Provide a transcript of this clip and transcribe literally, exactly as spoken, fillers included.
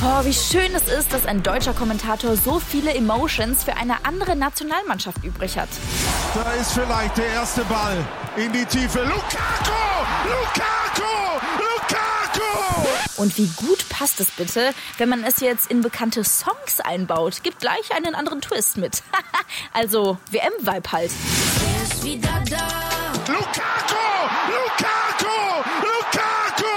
Oh, wie schön es ist, dass ein deutscher Kommentator so viele Emotions für eine andere Nationalmannschaft übrig hat. Da ist vielleicht der erste Ball in die Tiefe. Lukaku! Lukaku! Lukaku! Und wie gut passt es bitte, wenn man es jetzt in bekannte Songs einbaut? Gibt gleich einen anderen Twist mit. Also W M-Vibe halt. Lukaku! Lukaku!